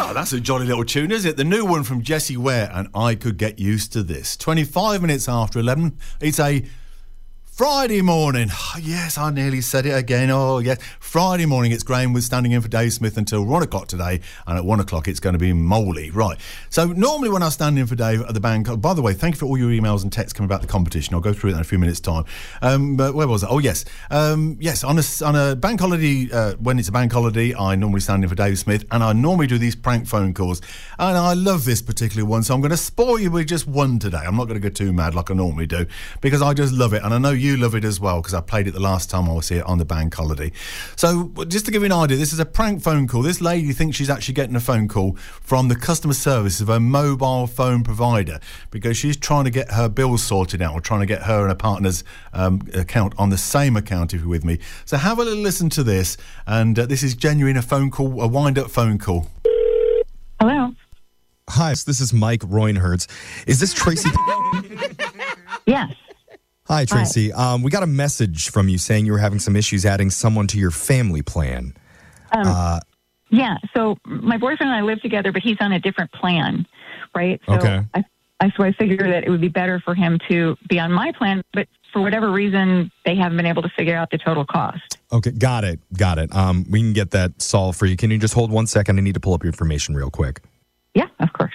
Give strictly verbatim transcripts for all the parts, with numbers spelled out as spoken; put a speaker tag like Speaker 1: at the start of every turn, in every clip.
Speaker 1: Oh, that's a jolly little tune, isn't it? The new one from Jessie Ware and I Could Get Used to This. twenty-five minutes after eleven. It's a Friday morning. Oh, yes, I nearly said it again. Oh, yes. Friday morning, it's Graham with standing in for Dave Smith until one o'clock today. And at one o'clock, it's going to be Molly. Right. So normally when I stand in for Dave at the bank, oh, by the way, thank you for all your emails and texts coming about the competition. I'll go through it in a few minutes' time. Um, but where was it? Oh, yes. Um, yes, on a, on a bank holiday, uh, when it's a bank holiday, I normally stand in for Dave Smith. And I normally do these prank phone calls. And I love this particular one. So I'm going to spoil you with just one today. I'm not going to go too mad like I normally do because I just love it. And I know you love it as well because I played it the last time I was here on the bank holiday. So just to give you an idea, this is a prank phone call. This lady thinks she's actually getting a phone call from the customer service of her mobile phone provider because she's trying to get her bills sorted out or trying to get her and her partner's um, account on the same account, if you're with me. So have a little listen to this, and uh, this is genuine a phone call, a wind-up phone call.
Speaker 2: Hello.
Speaker 3: Hi, this is Mike Roinhertz. Is this Tracy?
Speaker 2: Yes.
Speaker 3: Hi, Tracy.
Speaker 2: Hi.
Speaker 3: Um, we got a message from you saying you were having some issues adding someone to your family plan.
Speaker 2: Um,
Speaker 3: uh,
Speaker 2: yeah, so my boyfriend and I live together, but he's on a different plan, right? So
Speaker 3: Okay.
Speaker 2: I, I, so I figured that it would be better for him to be on my plan, but for whatever reason, they haven't been able to figure out the total cost.
Speaker 3: Okay, got it, got it. Um, we can get that solved for you. Can you just hold one second? I need to pull up your information real quick.
Speaker 2: Yeah, of course.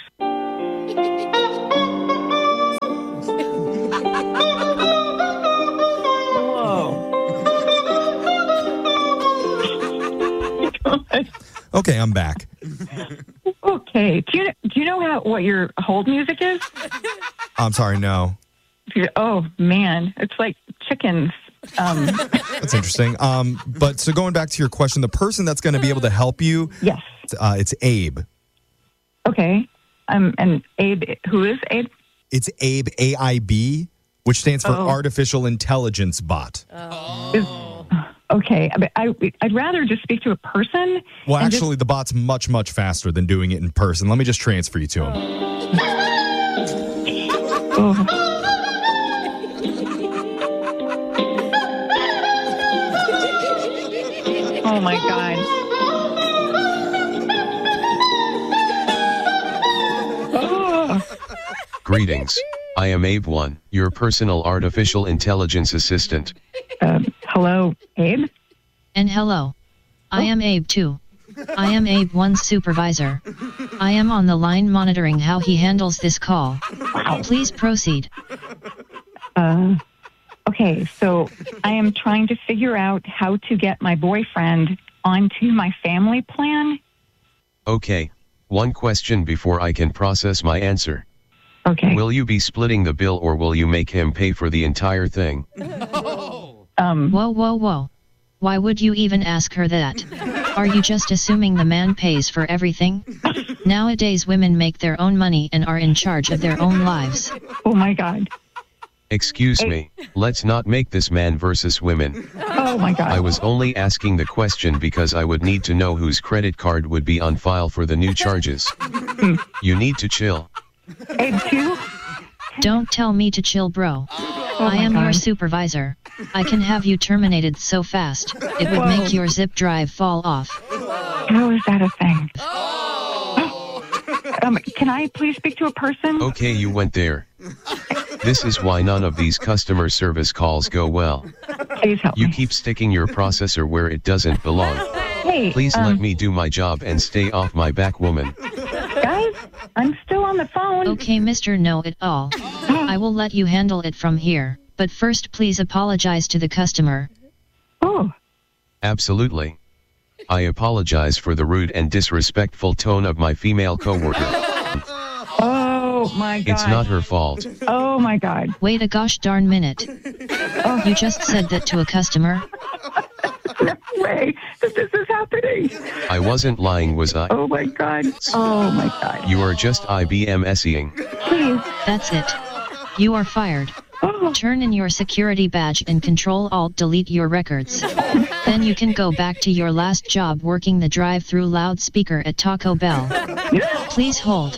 Speaker 3: Okay, I'm back.
Speaker 2: Okay. Do you do you know how what your hold music is?
Speaker 3: I'm sorry, no.
Speaker 2: Oh man, it's like chickens. Um,
Speaker 3: That's interesting. Um, but so going back to your question, the person that's going to be able to help you,
Speaker 2: yes.
Speaker 3: uh, it's Abe.
Speaker 2: Okay. Um, and Abe, who is Abe?
Speaker 3: It's Abe, A I B, which stands for
Speaker 2: Oh.
Speaker 3: Artificial Intelligence Bot.
Speaker 2: Is, okay. I, I, I'd rather just speak to a person.
Speaker 3: Well,
Speaker 2: and
Speaker 3: actually, the bot's much, much faster than doing it in person. Let me just transfer you to him.
Speaker 2: Just, oh. Oh my God. Oh.
Speaker 4: Greetings. I am Abe One, your personal artificial intelligence assistant.
Speaker 2: Um, hello, Abe?
Speaker 5: And hello. I am Abe two. I am Abe one's supervisor. I am on the line monitoring how he handles this call. Please proceed.
Speaker 2: Uh, okay, so I am trying to figure out how to get my boyfriend onto my family plan.
Speaker 4: Okay. One question before I can process my answer.
Speaker 2: Okay.
Speaker 4: Will you be splitting the bill or will you make him pay for the entire thing?
Speaker 2: Um,
Speaker 5: Whoa, whoa, whoa. Why would you even ask her that? Are you just assuming the man pays for everything? Nowadays women make their own money and are in charge of their own lives.
Speaker 2: oh my God.
Speaker 4: Excuse me, let's not make this man versus women.
Speaker 2: Oh my God.
Speaker 4: I was only asking the question because I would need to know whose credit card would be on file for the new charges. You need to chill.
Speaker 2: Abe two?
Speaker 5: Don't tell me to chill, bro.
Speaker 2: Oh
Speaker 5: I
Speaker 2: my
Speaker 5: am
Speaker 2: God.
Speaker 5: your supervisor. I can have you terminated so fast, it would
Speaker 2: Whoa.
Speaker 5: make your zip drive fall off.
Speaker 2: How is that a thing? um, can I please speak to a person?
Speaker 4: Okay, you went there. This is why none of these customer service calls go well.
Speaker 2: Please help
Speaker 4: You
Speaker 2: me.
Speaker 4: keep sticking your processor where it doesn't belong.
Speaker 2: Hey,
Speaker 4: Please
Speaker 2: um,
Speaker 4: let me do my job and stay off my back, woman.
Speaker 2: guys, I'm still on the phone.
Speaker 5: Okay, Mister Know-It-All. I will let you handle it from here, but first please apologize to the customer.
Speaker 2: Oh,
Speaker 4: Absolutely. I apologize for the rude and disrespectful tone of my female coworker.
Speaker 2: oh my God.
Speaker 4: It's not her fault.
Speaker 2: Oh my God.
Speaker 5: Wait a gosh darn minute.
Speaker 2: Oh.
Speaker 5: You just said that to a customer?
Speaker 2: No way that this is happening.
Speaker 4: I wasn't lying, was I?
Speaker 2: Oh my God. Oh my God.
Speaker 4: You are just I B M Sing.
Speaker 2: Please.
Speaker 5: That's it. You are fired.
Speaker 2: Oh,
Speaker 5: Turn in your security badge and Control-Alt-Delete your records. Then you can go back to your last job working the drive-through loudspeaker at Taco Bell. Please hold.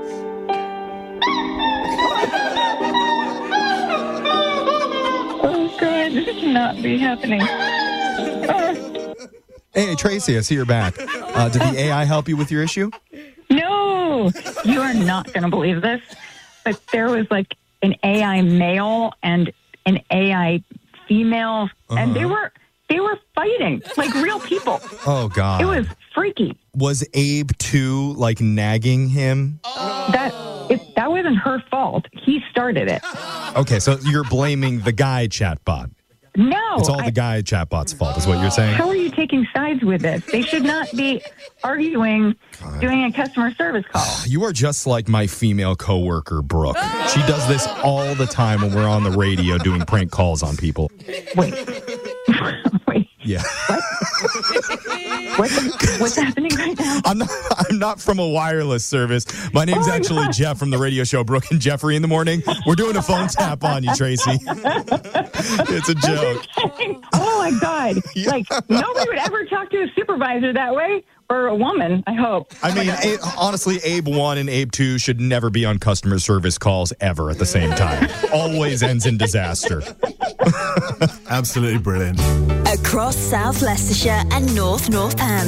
Speaker 2: oh God. This cannot be happening. Oh,
Speaker 3: Hey, Tracy, I see you're back. Uh, did the A I help you with your issue?
Speaker 2: Oh, you are not going to believe this, but there was like an A I male and an A I female, uh-huh. and they were they were fighting like real people.
Speaker 3: Oh, God.
Speaker 2: It was freaky.
Speaker 3: Was Abe, too, like, nagging him?
Speaker 2: That it, that wasn't her fault. He started it.
Speaker 3: Okay, so you're blaming the guy chatbot.
Speaker 2: No.
Speaker 3: It's all
Speaker 2: I,
Speaker 3: the guy chatbot's fault, is what you're saying?
Speaker 2: How are you taking sides with this? They should not be arguing God. doing a customer service call.
Speaker 3: You are just like my female coworker, Brooke. She does this all the time when we're on the radio doing prank calls on people.
Speaker 2: Wait. Wait.
Speaker 3: Yeah.
Speaker 2: What? What's, what's happening right now?
Speaker 3: I'm not, I'm not from a wireless service. My name's oh actually God. Jeff from the radio show Brooke and Jeffrey in the Morning. We're doing a phone tap on you, Tracy. It's a joke.
Speaker 2: Oh, my God. Yeah. Like, nobody would ever talk to a supervisor that way. Or a woman, I hope.
Speaker 3: I mean, a- honestly, Abe one and Abe two should never be on customer service calls ever at the same time. Always ends in disaster.
Speaker 1: Absolutely brilliant.
Speaker 6: Across South Leicestershire and North Northampton.